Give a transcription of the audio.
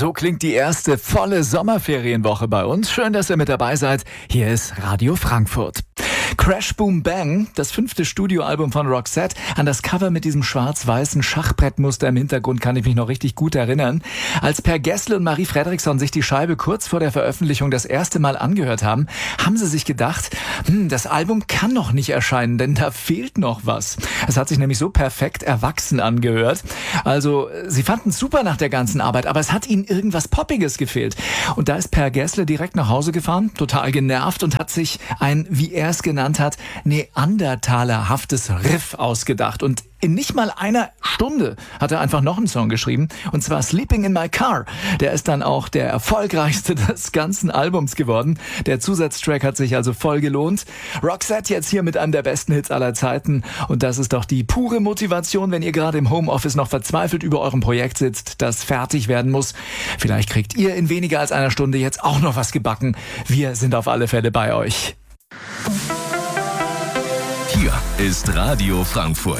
So klingt die erste volle Sommerferienwoche bei uns. Schön, dass ihr mit dabei seid. Hier ist Radio Frankfurt. Crash Boom Bang, das 5. Studioalbum von Roxette. An das Cover mit diesem schwarz-weißen Schachbrettmuster im Hintergrund kann ich mich noch richtig gut erinnern. Als Per Gessle und Marie Fredriksson sich die Scheibe kurz vor der Veröffentlichung das erste Mal angehört haben, haben sie sich gedacht, das Album kann noch nicht erscheinen, denn da fehlt noch was. Es hat sich nämlich so perfekt erwachsen angehört. Also, sie fanden es super nach der ganzen Arbeit, aber es hat ihnen irgendwas Poppiges gefehlt. Und da ist Per Gessle direkt nach Hause gefahren, total genervt und hat sich ein, wie er es genannt hat, neandertalerhaftes Riff ausgedacht. Und in nicht mal einer Stunde hat er einfach noch einen Song geschrieben, und zwar Sleeping in My Car. Der ist dann auch der erfolgreichste des ganzen Albums geworden. Der Zusatztrack hat sich also voll gelohnt. Roxette jetzt hier mit einem der besten Hits aller Zeiten, und das ist doch die pure Motivation, wenn ihr gerade im Homeoffice noch verzweifelt über eurem Projekt sitzt, das fertig werden muss. Vielleicht kriegt ihr in weniger als einer Stunde jetzt auch noch was gebacken. Wir sind auf alle Fälle bei euch. Hier ist Radio Frankfurt.